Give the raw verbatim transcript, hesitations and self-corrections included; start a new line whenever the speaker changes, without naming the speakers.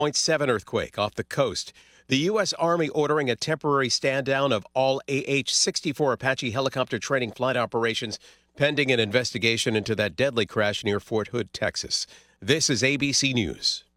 point seven earthquake off the coast. The U S. Army ordering a temporary stand down of all A H sixty-four Apache helicopter training flight operations pending an investigation into that deadly crash near Fort Hood, Texas. This is A B C News.